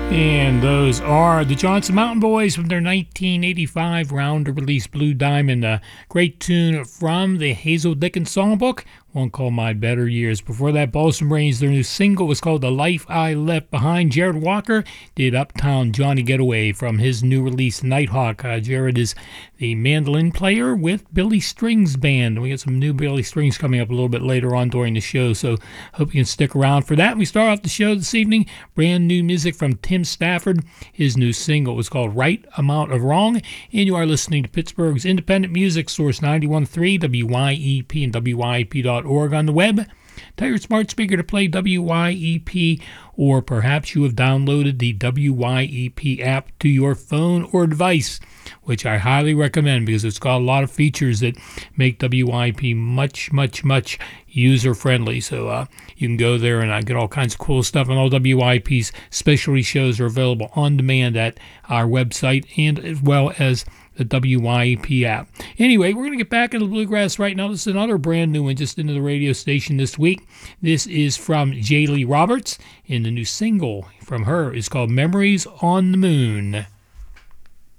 And those are the Johnson Mountain Boys from their 1985 round-of-release Blue Diamond. A great tune from the Hazel Dickens songbook, one called My Better Years. Before that, Balsam Brains, their new single was called The Life I Left Behind. Jared Walker did Uptown Johnny Getaway from his new release Nighthawk. Jared is the mandolin player with Billy Strings Band. We got some new Billy Strings coming up a little bit later on during the show, so hope you can stick around for that. We start off the show this evening, brand new music from Tim Stafford. His new single was called Right Amount of Wrong, and you are listening to Pittsburgh's independent music source 91.3 WYEP and WYEP.org on the web. Tell your smart speaker to play WYEP, or perhaps you have downloaded the WYEP app to your phone or device, which I highly recommend because it's got a lot of features that make WYEP much user-friendly. So you can go there and get all kinds of cool stuff. And all WYEP's specialty shows are available on demand at our website, and as well as the WYEP app. Anyway, we're going to get back into the bluegrass right now. This is another brand new one just into the radio station this week. This is from J. Lee Roberts, and the new single from her is called Memories on the Moon.